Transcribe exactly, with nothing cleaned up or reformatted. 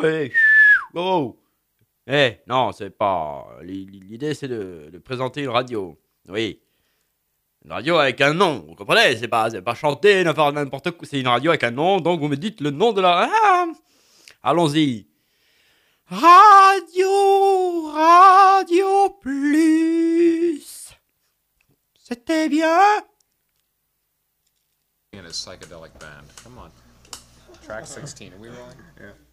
ouais. Oh. Eh, non, c'est pas. L'idée, c'est de, de présenter une radio. Oui. Une radio avec un nom, vous comprenez? C'est pas, c'est pas chanter, ne faire n'importe quoi. C'est une radio avec un nom, donc vous me dites le nom de la. Ah, allons-y. Radio, Radio Plus. C'était bien. In a psychedelic band. Come on. Track sixteen. Are we rolling? Yeah.